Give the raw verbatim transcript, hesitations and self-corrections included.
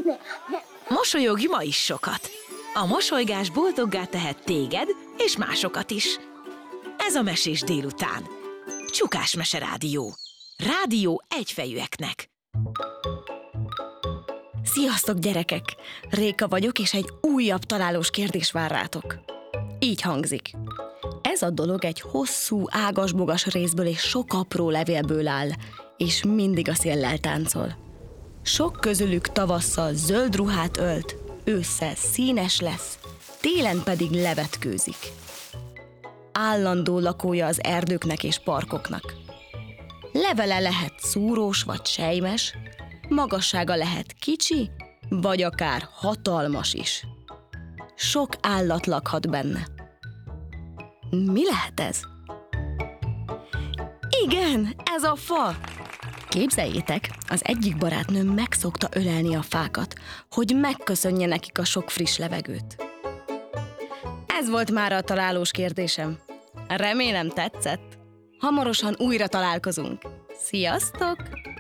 Mosolyogj ma is sokat. A mosolygás boldoggá tehet téged és másokat is. Ez a Mesés délután. Csukás Mese Rádió. Rádió egyfejűeknek. Sziasztok, gyerekek! Réka vagyok, és egy újabb találós kérdés vár rátok. Így hangzik. Ez a dolog egy hosszú, ágas-bogas részből és sok apró levélből áll, és mindig a széllel táncol. Sok közülük tavasszal zöld ruhát ölt, ősszel színes lesz, télen pedig levetkőzik. Állandó lakója az erdőknek és parkoknak. Levele lehet szúrós vagy selymes, magassága lehet kicsi, vagy akár hatalmas is. Sok állat lakhat benne. Mi lehet ez? Igen, ez a fa! Képzeljétek, az egyik barátnőm megszokta ölelni a fákat, hogy megköszönje nekik a sok friss levegőt. Ez volt már a találós kérdésem. Remélem tetszett. Hamarosan újra találkozunk. Sziasztok!